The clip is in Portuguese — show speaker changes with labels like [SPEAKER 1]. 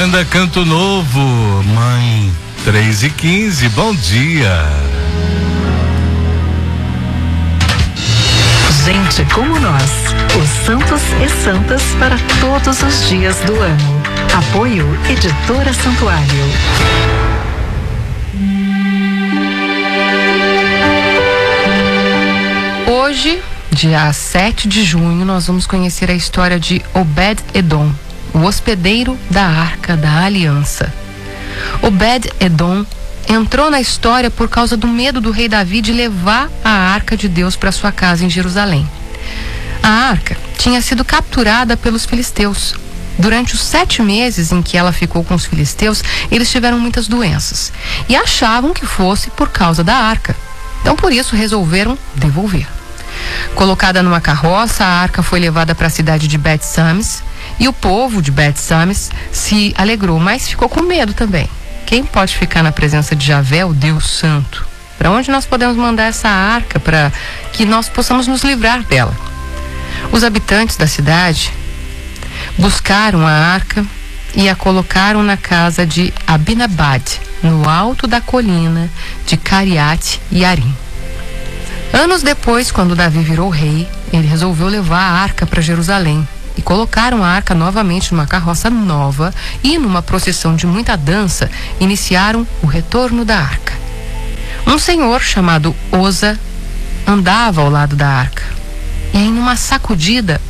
[SPEAKER 1] Banda Canto Novo, Mãe 3h15, bom dia.
[SPEAKER 2] Gente como nós, os santos e santas para todos os dias do ano. Apoio Editora Santuário.
[SPEAKER 3] Hoje, dia 7 de junho, nós vamos conhecer a história de Obed-Edom, o hospedeiro da Arca da Aliança. Obed-Edom entrou na história por causa do medo do rei Davi de levar a Arca de Deus para sua casa em Jerusalém. A Arca tinha sido capturada pelos filisteus. Durante os 7 meses em que ela ficou com os filisteus, eles tiveram muitas doenças e achavam que fosse por causa da Arca. Então, por isso, resolveram devolver. Colocada numa carroça, a arca foi levada para a cidade de Bet-Sames e o povo de Bet-Sames se alegrou, mas ficou com medo também. Quem pode ficar na presença de Javé, o Deus Santo? Para onde nós podemos mandar essa arca para que nós possamos nos livrar dela? Os habitantes da cidade buscaram a arca e a colocaram na casa de Abinabad, no alto da colina de Cariate Yarim. Anos depois, quando Davi virou rei, ele resolveu levar a arca para Jerusalém e colocaram a arca novamente numa carroça nova e numa procissão de muita dança, iniciaram o retorno da arca. Um senhor chamado Oza andava ao lado da arca e aí numa sacudida